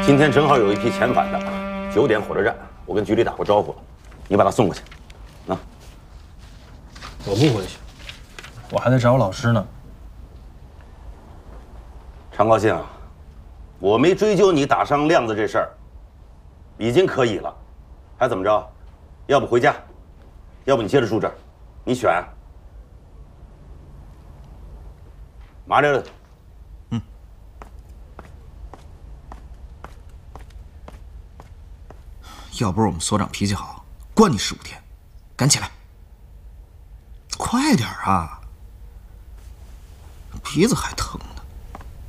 今天正好有一批遣返的，9点火车站，我跟局里打过招呼了，你把他送过去。啊， 我不回去，我还得找老师呢。 常高兴啊，我没追究你打伤亮子这事儿，已经可以了，还怎么着？要不回家，要不你接着住这儿，你选。麻溜的。 要不是我们所长脾气好，关你15天，赶起来！快点啊，鼻子还疼。